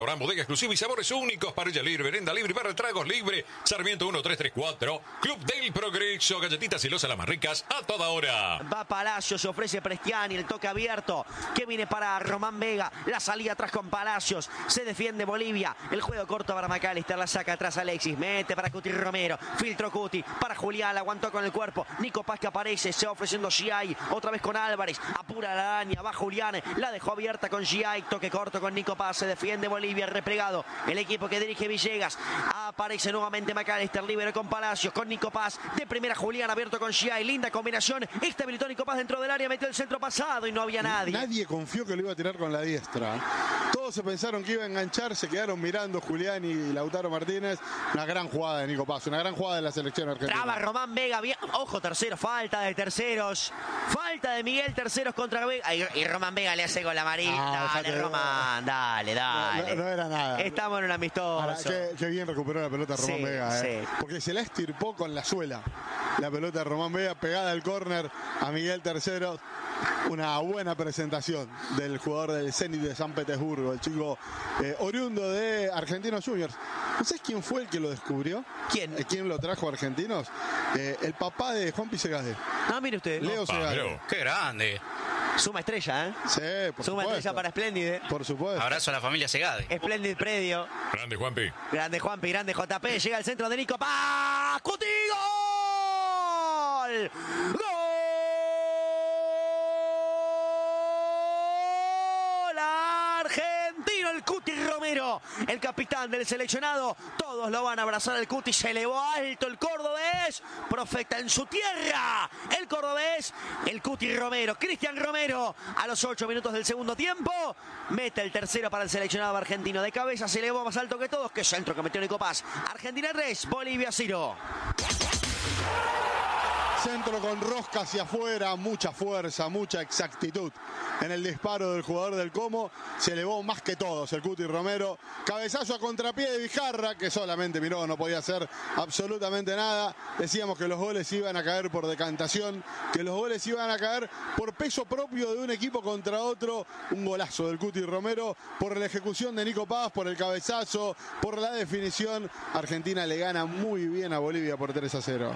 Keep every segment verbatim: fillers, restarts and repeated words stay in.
Gran bodega exclusiva y sabores únicos, parrilla libre, merenda libre, barra de tragos libre. Sarmiento uno tres tres cuatro, Club del Progreso, galletitas silosas las más ricas a toda hora. Va Palacios, se ofrece Prestiani, el toque abierto que viene para Román Vega, la salida atrás con Palacios, se defiende Bolivia, el juego corto para McAllister, la saca atrás Alexis, mete para Cuti Romero, filtro Cuti, para Julián, la aguantó con el cuerpo, Nico Paz que aparece, se va ofreciendo G I, otra vez con Álvarez, apura la araña, va Julián, la dejó abierta con G I, toque corto con Nico Paz, se defiende Bolivia. Replegado el equipo que dirige Villegas, aparece nuevamente McAllister, libre con Palacios, con Nico Paz, de primera Julián abierto con Giai, linda combinación, estabilizó Nico Paz dentro del área, metió el centro pasado y no había nadie. Nadie confió que lo iba a tirar con la diestra. Todos se pensaron que iba a enganchar, se quedaron mirando Julián y Lautaro Martínez. Una gran jugada de Nico Paz, una gran jugada de la selección argentina. Traba Román Vega, bien. Ojo tercero, falta de terceros, falta de Miguel Terceros contra Vega, y, y Román Vega le hace con la amarilla. Ah, dale Román, dale, dale. No, no, no era nada. Estamos en un amistoso. Ahora, qué, qué bien recuperó la pelota Román sí, Vega, eh. sí. Porque se la estirpó con la suela. La pelota de Román Vega pegada al córner a Miguel Terceros. Una buena presentación del jugador del Zenit de San Petersburgo, el chico eh, oriundo de Argentinos Juniors. ¿No sabes quién fue el que lo descubrió? ¿Quién? Eh, ¿Quién lo trajo a Argentinos? Eh, el papá de Juan Segade. Ah, mire usted. Leo Segade. Pero, qué grande. Suma estrella, ¿eh? Sí, por Suma supuesto. estrella para Espléndide. Por supuesto. Abrazo a la familia Segade. Espléndid predio. Grande, Juanpi. Grande Juanpi, grande J P. Llega al centro de Nico Paz. ¡Cuti, gol! ¡Gol! Argentino, el Cuti Romero, el capitán del seleccionado. Todos lo van a abrazar al Cuti. Se elevó alto el cordobés. Profeta en su tierra. El cordobés, el Cuti Romero. Cristian Romero, a los ocho minutos del segundo tiempo, mete el tercero para el seleccionado argentino. De cabeza se elevó más alto que todos. Qué centro que metió Nico Paz. Argentina tres, Bolivia cero. Centro con rosca hacia afuera, mucha fuerza, mucha exactitud en el disparo del jugador del Como. Se elevó más que todos el Cuti Romero. Cabezazo a contrapié de Vizcarra, que solamente miró, no podía hacer absolutamente nada. Decíamos que los goles iban a caer por decantación, que los goles iban a caer por peso propio de un equipo contra otro. Un golazo del Cuti Romero por la ejecución de Nico Paz, por el cabezazo, por la definición. Argentina le gana muy bien a Bolivia por tres a cero.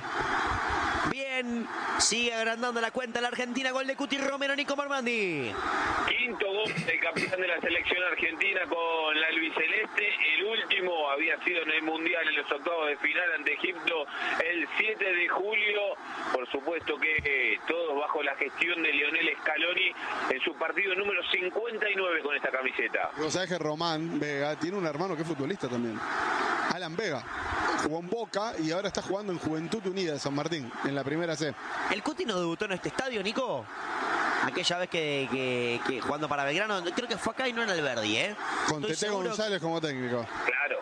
Bien, sigue agrandando la cuenta la Argentina, gol de Cuti Romero, Nico Marmandi. Quinto gol del capitán de la selección argentina con la albiceleste. El último había sido en el Mundial, en los octavos de final ante Egipto, el siete de julio. Por supuesto que eh, todos bajo la gestión de Lionel Scaloni en su partido número cincuenta y nueve con esta camiseta. Vos sabés que Román Vega tiene un hermano que es futbolista también, Alan Vega. Jugó en Boca y ahora está jugando en Juventud Unida de San Martín, en la primera C. ¿El Cuti no debutó en este estadio, Nico? Aquella vez que, que, que jugando para Belgrano, creo que fue acá y no en Alberdi, ¿eh? Con Estoy Tete seguro. González como técnico. Claro.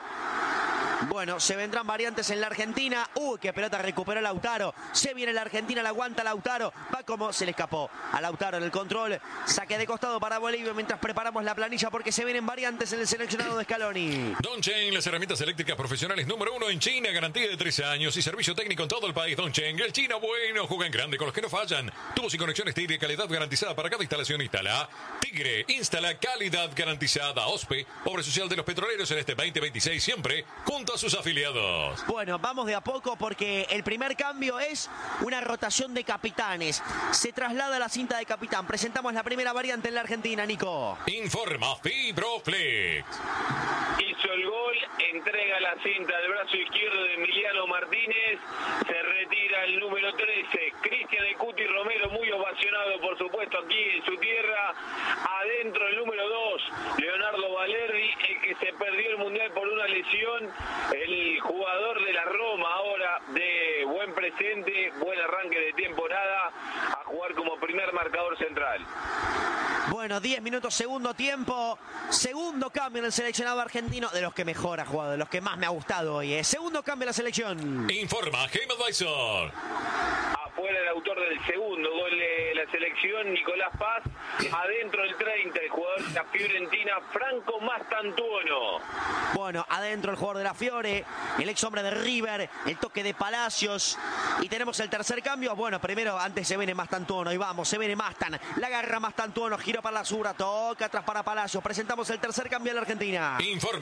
Bueno, se vendrán variantes en la Argentina. Uy, qué pelota recuperó Lautaro. Se viene la Argentina, la aguanta Lautaro. Va como se le escapó a Lautaro en el control. Saque de costado para Bolivia mientras preparamos la planilla porque se vienen variantes en el seleccionado de Scaloni. Dongchen, las herramientas eléctricas profesionales número uno en China, garantía de trece años y servicio técnico en todo el país. Dongchen, el chino bueno, juega en grande con los que no fallan. Tubos y conexiones Tigre, calidad garantizada para cada instalación. Instala Tigre, instala calidad garantizada. O S P E, obra social de los petroleros en este veinte veintiséis, siempre junto a sus afiliados. Bueno, vamos de a poco porque el primer cambio es una rotación de capitanes. Se traslada la cinta de capitán. Presentamos la primera variante en la Argentina, Nico. Informa Fibroflex. Hizo el gol, entrega la cinta del brazo izquierdo de Emiliano Martínez, se retira el número trece, Cristian El Cuti Romero, muy ovacionado por supuesto aquí en su tierra. Adentro el número dos, Leonardo Valerdi, el que se perdió el Mundial por una lesión, el jugador de la Roma ahora de buen presente, buen arranque de temporada, a jugar como primer marcador central. Bueno, diez minutos, segundo tiempo. Segundo cambio en el seleccionado argentino. De los que mejor ha jugado, de los que más me ha gustado hoy. ¿eh? Segundo cambio en la selección. Informa Game Advisor. afuera el autor del segundo gol de la selección, Nicolás Paz. Adentro el treinta, el jugador de la Fiorentina, Franco Mastantuono. Bueno, adentro el jugador de la Fiore, el ex hombre de River, el toque de Palacios. Y tenemos el tercer cambio. Bueno, primero antes se viene Mastantuono. Y vamos, se viene Mastan. La agarra Mastantuono, giró para la Sura, toca atrás para Palacios. Presentamos el tercer cambio de la Argentina. Informe.